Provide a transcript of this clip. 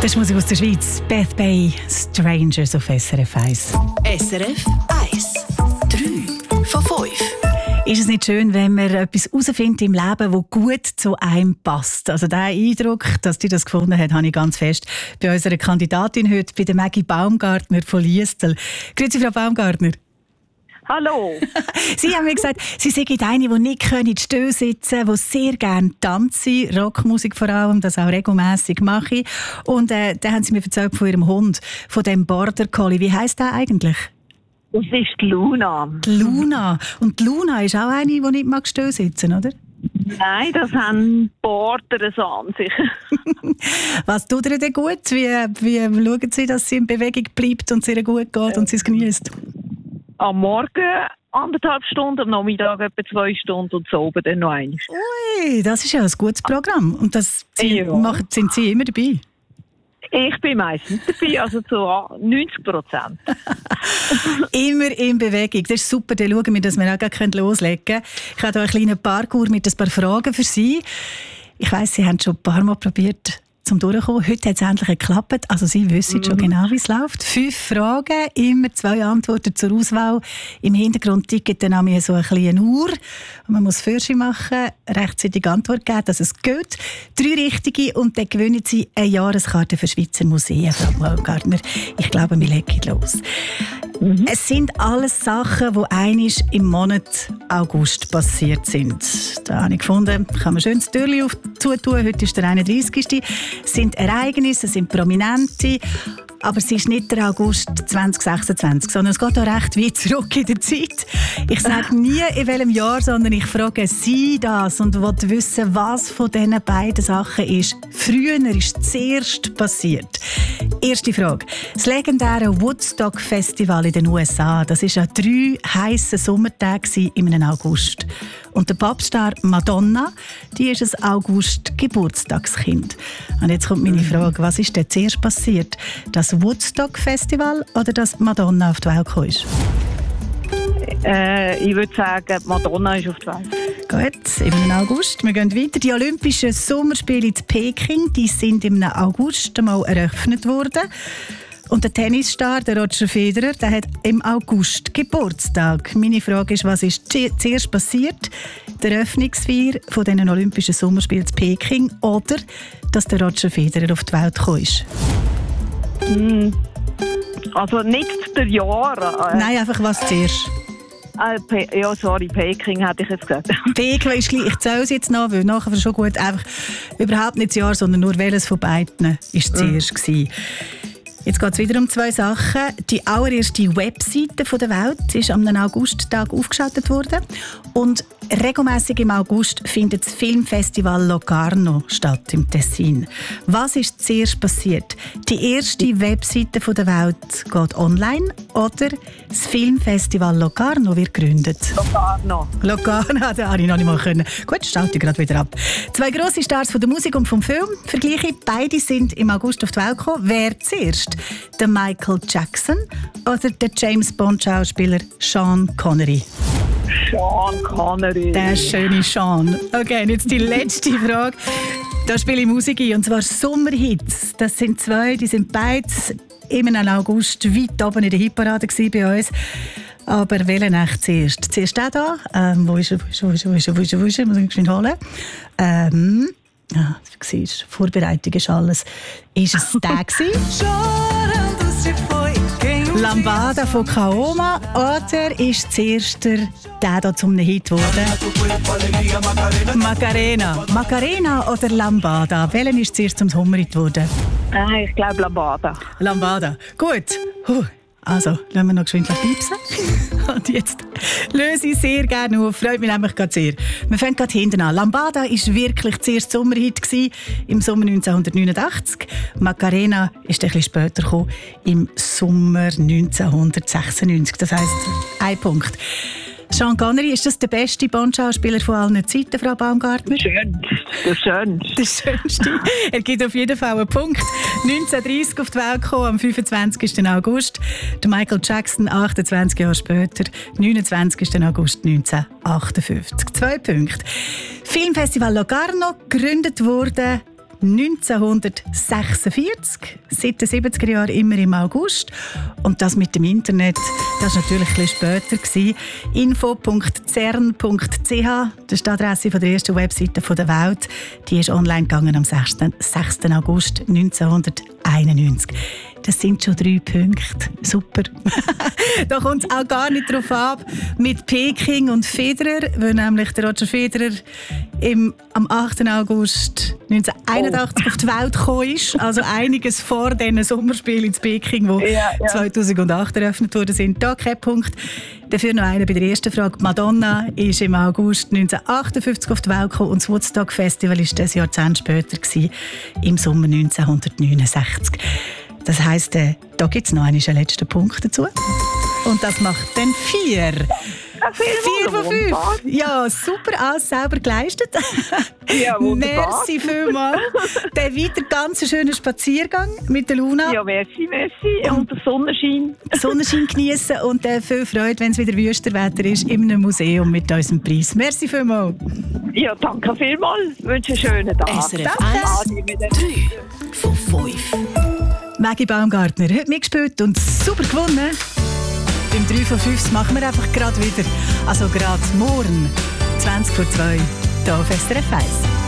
Das ist Musik aus der Schweiz. Beth Bay, Strangers auf SRF 1. SRF 1. 3 von 5. Ist es nicht schön, wenn man etwas herausfindet im Leben, das gut zu einem passt? Also der Eindruck, dass die das gefunden hat, habe ich ganz fest bei unserer Kandidatin heute, bei der Maggie Baumgartner von Liestal. Grüezi, Frau Baumgartner. Hallo. Sie haben mir gesagt, Sie sind eine, die nicht in die Stühle sitzen können, die sehr gerne tanzen, Rockmusik vor allem, das auch regelmässig mache. Und dann haben Sie mir erzählt von Ihrem Hund, von dem Border Collie. Wie heisst der eigentlich? Das ist die Luna. Die Luna. Und die Luna ist auch eine, die nicht in Stühle sitzen, oder? Nein, das haben Border so an sich. Was tut ihr denn gut? Wie schauen Sie, dass sie in Bewegung bleibt und es ihr gut geht und sie es genießt? Am Morgen 1,5 Stunden, am Nachmittag etwa 2 Stunden und so oben dann noch eins. Ui, das ist ja ein gutes Programm. Und das sind Sie immer dabei? Ich bin meistens dabei, also zu 90%. Immer in Bewegung. Das ist super, dann schauen wir, dass wir auch loslegen können. Ich habe hier einen kleinen Parkour mit ein paar Fragen für Sie. Ich weiss, Sie haben schon ein paar Mal probiert, zum Durchkommen. Heute hat es endlich geklappt. Also Sie wissen schon genau, wie es läuft. 5 Fragen, immer 2 Antworten zur Auswahl. Im Hintergrund tickt dann auch so eine kleine Uhr. Und man muss Fürsche machen, rechtzeitig Antwort geben, dass es geht. 3 richtige und dann gewinnen Sie eine Jahreskarte für Schweizer Museen, Frau Baumgartner. Ich glaube, wir legen los. Es sind alles Sachen, die einmal im Monat August passiert sind. Da habe ich gefunden, kann man schön das Türchen zutun. Heute ist der 31. Es sind Ereignisse, es sind Prominente. Aber es ist nicht der August 2026, sondern es geht auch recht weit zurück in der Zeit. Ich sage nie, in welchem Jahr, sondern ich frage Sie das und will wissen, was von diesen beiden Sachen ist. Früher ist zuerst passiert. Erste Frage. Das legendäre Woodstock Festival in den USA, das war an 3 heissen Sommertagen im August. Und der Popstar Madonna, die ist ein August-Geburtstagskind. Und jetzt kommt meine Frage, was ist denn zuerst passiert? Das Woodstock-Festival oder dass Madonna auf die Welt gekommen ist? Ich würde sagen, Madonna ist auf die Welt. Gut, im August. Wir gehen weiter. Die Olympischen Sommerspiele in Peking, die sind im August einmal eröffnet worden. Und der Tennisstar, der Roger Federer, der hat im August Geburtstag. Meine Frage ist, was ist zuerst passiert? Die Eröffnungsfeier von den Olympischen Sommerspielen in Peking oder dass der Roger Federer auf die Welt gekommen ist? Also nicht der Jahr. Nein, einfach was zuerst. Peking hätte ich jetzt gesagt. Peking ist gleich. Ich zähle es jetzt noch, weil nachher schon gut. Einfach überhaupt nicht das Jahr, sondern nur welches von beiden war zuerst gewesen. Jetzt geht es wieder um 2 Sachen. Die allererste Webseite der Welt ist am Augusttag aufgeschaltet worden. Und regelmässig im August findet das Filmfestival Locarno statt im Tessin. Was ist zuerst passiert? Die erste Webseite der Welt geht online oder das Filmfestival Locarno wird gegründet? Locarno, da habe ich noch nicht mal können. Gut, schalte ich gerade wieder ab. 2 grosse Stars von der Musik und vom Film. Vergleiche, beide sind im August auf die Welt gekommen. Wer zuerst? Der Michael Jackson oder der James Bond-Schauspieler Sean Connery? Sean Connery. Der schöne Sean. Okay, und jetzt die letzte Frage. Da spiele ich Musik ein, und zwar Sommerhits. Das sind 2, die sind beide im August weit oben in der Hitparade bei uns. Aber welchen echt zuerst? Zuerst der da. Wo ist er? Muss ich geschwind holen. Ja, du siehst, Vorbereitung ist alles. Ist es der gewesen? Lambada von Kaoma oder ist zuerst der da zum Hit geworden? Macarena. Macarena oder Lambada? Welchen ist zuerst zum Sommerhit geworden? Ich glaube Lambada. Lambada. Gut. Also, lassen wir noch geschwind piepsen. Und jetzt löse ich sehr gerne auf. Freut mich nämlich gerade sehr. Wir fangen gerade hinten an. Lambada war wirklich zuerst Sommerhit im Sommer 1989. Macarena ist ein bisschen später gekommen, im Sommer 1996. Das heisst, 1 Punkt. Sean Connery, ist das der beste Bond-Schauspieler von allen Zeiten, Frau Baumgartner? Das Schönste. Das Schönste. Er gibt auf jeden Fall einen Punkt. 1930 auf die Welt gekommen, am 25. August. Der Michael Jackson 28 Jahre später, 29. August 1958. 2 Punkte. Filmfestival Locarno, gegründet wurde 1946, seit den 70er Jahren immer im August. Und das mit dem Internet, das war natürlich ein bisschen später. info.cern.ch, das ist die Adresse der ersten Webseite der Welt. Die ist online gegangen am 6. August 1991. Das sind schon 3 Punkte. Super. Da kommt es auch gar nicht drauf ab mit Peking und Federer, weil nämlich der Roger Federer am 8. August 1981 auf die Welt gekommen ist. Also einiges vor diesen Sommerspielen in Peking, die 2008 eröffnet worden sind. Da kein Punkt. Dafür noch einer bei der ersten Frage. Madonna ist im August 1958 auf die Welt gekommen und das Woodstock Festival war das Jahrzehnt später, im Sommer 1969. Das heisst, da gibt es noch einen letzten Punkt dazu. Und das macht dann 4. 4 von 5. Ja, super, alles selber geleistet. Ja, wunderbar. Merci vielmals. Dann weiter ganz schönen Spaziergang mit der Luna. Ja, merci. Und der Sonnenschein. Sonnenschein genießen und viel Freude, wenn es wieder Wüstenwetter ist, in einem Museum mit unserem Preis. Merci vielmals. Ja, danke vielmals. Ich wünsche einen schönen Tag. SRF 1, 3 von 5. Maggie Baumgartner hat mitgespielt und super gewonnen. Beim 3 von 5 machen wir einfach gerade wieder. Also gerade morgen, 20 vor 2, hier auf SRF 1.